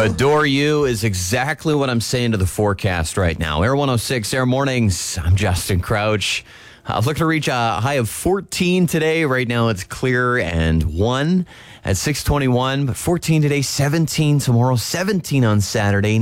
Adore you is exactly what I'm saying to the forecast right now. Air 106, Air Mornings. I'm Justin Crouch. Looking to reach a high of 14 today. Right now it's clear and 1 at 6:21. But 14 today, 17 tomorrow, 17 on Saturday,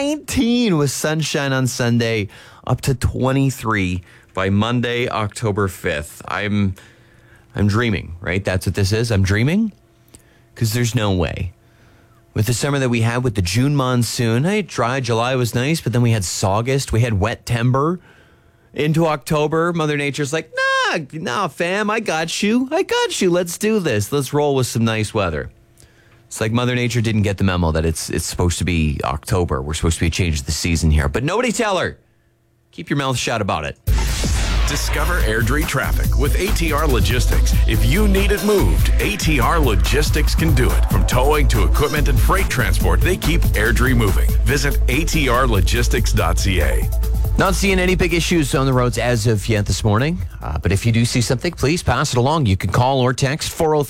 19 with sunshine on Sunday, up to 23 by Monday, October 5th. I'm dreaming, right? That's what this is. I'm dreaming because there's no way. With the summer that we had with the June monsoon, dry July was nice, but then we had August, we had wet timber. Into October, Mother Nature's like, nah, fam, I got you. Let's do this. Let's roll with some nice weather. It's like Mother Nature didn't get the memo that it's supposed to be October. We're supposed to be a change of the season here. But nobody tell her. Keep your mouth shut about it. Discover Airdrie traffic with ATR Logistics. If you need it moved, ATR Logistics can do it. From towing to equipment and freight transport, they keep Airdrie moving. Visit atrlogistics.ca. Not seeing any big issues on the roads as of yet this morning. But if you do see something, please pass it along. You can call or text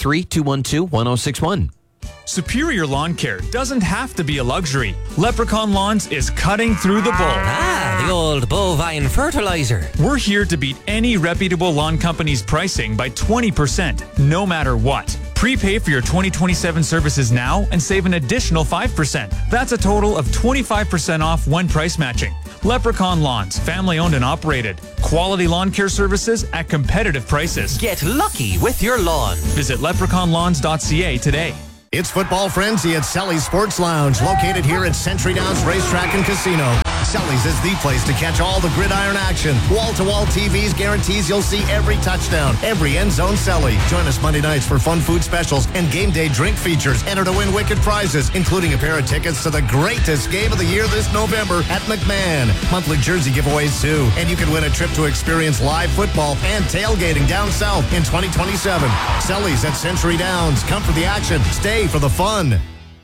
403-212-1061. Superior Lawn Care doesn't have to be a luxury. Leprechaun Lawns is cutting through the bull. The old bovine fertilizer. We're here to beat any reputable lawn company's pricing by 20%, no matter what. Prepay for your 2027 services now and save an additional 5%. That's a total of 25% off when price matching. Leprechaun Lawns, family owned and operated. Quality lawn care services at competitive prices. Get lucky with your lawn. Visit leprechaunlawns.ca today. It's football frenzy at Selly's Sports Lounge, located here at Century Downs Racetrack and Casino. Selly's is the place to catch all the gridiron action. Wall-to-wall TVs guarantees you'll see every touchdown, every end zone Selly. Join us Monday nights for fun food specials and game day drink features. Enter to win wicked prizes, including a pair of tickets to the greatest game of the year this November at McMahon. Monthly jersey giveaways too. And you can win a trip to experience live football and tailgating down south in 2027. Selly's at Century Downs. Come for the action. Stay for the fun.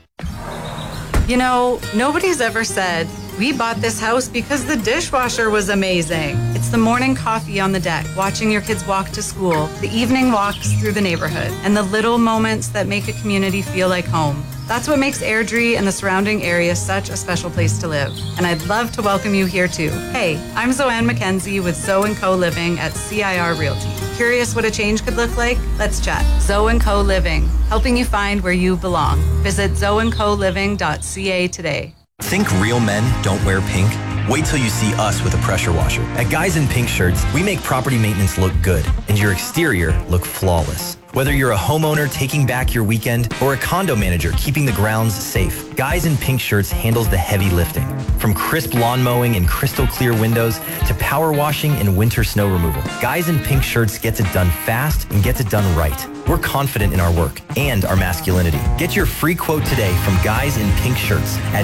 You know, nobody's ever said, we bought this house because the dishwasher was amazing. It's the morning coffee on the deck, watching your kids walk to school, the evening walks through the neighborhood, and the little moments that make a community feel like home. That's what makes Airdrie and the surrounding area such a special place to live. And I'd love to welcome you here too. Hey, I'm Zoanne McKenzie with Zoe & Co. Living at CIR Realty. Curious what a change could look like? Let's chat. Zoe & Co. Living, helping you find where you belong. Visit zoeandcoliving.ca today. Think real men don't wear pink? Wait till you see us with a pressure washer. At Guys in Pink Shirts, we make property maintenance look good and your exterior look flawless. Whether you're a homeowner taking back your weekend or a condo manager keeping the grounds safe, Guys in Pink Shirts handles the heavy lifting. From crisp lawn mowing and crystal clear windows to power washing and winter snow removal, Guys in Pink Shirts gets it done fast and gets it done right. We're confident in our work and our masculinity. Get your free quote today from Guys in Pink Shirts at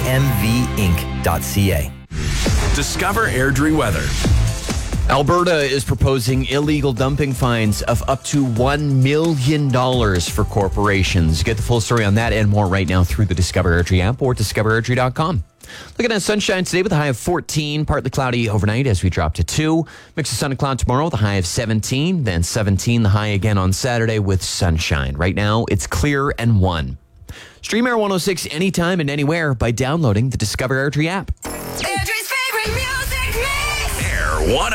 jmvinc.ca. Discover Airdrie weather. Alberta is proposing illegal dumping fines of up to $1 million for corporations. Get the full story on that and more right now through the Discover Airdrie app or discoverairdrie.com. Looking at sunshine today with a high of 14, partly cloudy overnight as we drop to 2. Mix of sun and cloud tomorrow with a high of 17, then 17 the high again on Saturday with sunshine. Right now it's clear and 1. Stream Air 106 anytime and anywhere by downloading the Discover Airdrie app. Airdrie's favorite music mix. Air 106.